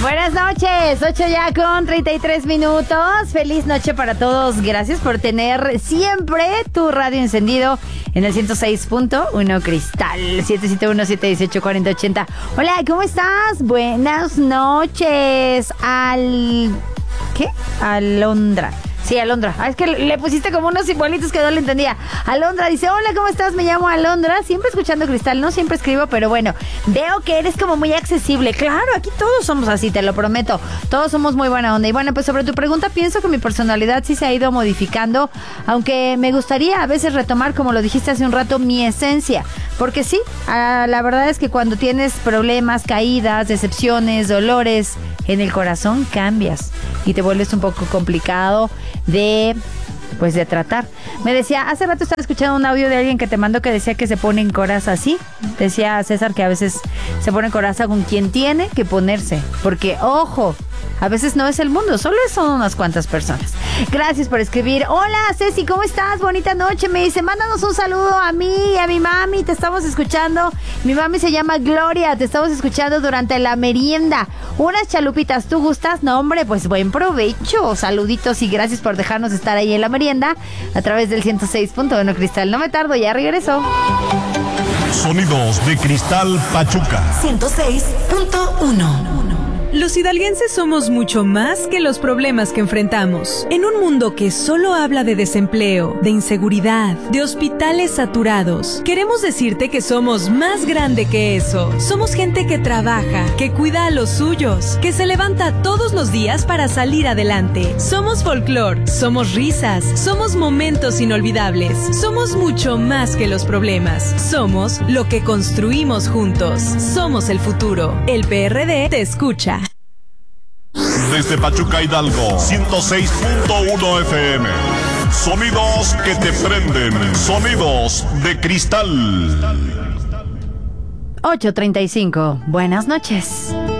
Buenas noches, 8 ya con 33 minutos. Feliz noche para todos. Gracias por tener siempre tu radio encendido en el 106.1 Cristal, 771-718-4080. Hola, ¿cómo estás? Buenas noches. ¿Qué? Alondra. Sí, Alondra. Es que le pusiste como unos simbolitos que no le entendía. Alondra dice, hola, ¿cómo estás? Me llamo Alondra. Siempre escuchando Cristal, no siempre escribo, pero bueno, veo que eres como muy accesible. Claro, aquí todos somos así, te lo prometo. Todos somos muy buena onda. Y bueno, pues sobre tu pregunta, pienso que mi personalidad sí se ha ido modificando, aunque me gustaría a veces retomar, como lo dijiste hace un rato, mi esencia. Porque sí, la verdad es que cuando tienes problemas, caídas, decepciones, dolores en el corazón, cambias y te vuelves un poco complicado de tratar. Me decía, hace rato estaba escuchando un audio de alguien que te mandó que decía que se pone en coraza así. Decía César que a veces se pone en coraza con quien tiene que ponerse. Porque, ojo, a veces no es el mundo, solo son unas cuantas personas. Gracias por escribir. Hola, Ceci, ¿cómo estás? Bonita noche. Me dice, mándanos un saludo a mí y a mi mami. Te estamos escuchando. Mi mami se llama Gloria. Te estamos escuchando durante la merienda. Unas chalupitas, ¿tú gustas? No, hombre, pues buen provecho. Saluditos y gracias por dejarnos estar ahí en la merienda a través del 106.1 Cristal. No me tardo, ya regreso. Sonidos de Cristal Pachuca 106.1. Los hidalguenses somos mucho más que los problemas que enfrentamos. En un mundo que solo habla de desempleo, de inseguridad, de hospitales saturados, queremos decirte que somos más grande que eso. Somos gente que trabaja, que cuida a los suyos, que se levanta todos los días para salir adelante. Somos folclor, somos risas, somos momentos inolvidables. Somos mucho más que los problemas. Somos lo que construimos juntos. Somos el futuro. El PRD te escucha. Desde Pachuca, Hidalgo, 106.1 FM. Sonidos que te prenden. Sonidos de Cristal. 8:35. Buenas noches.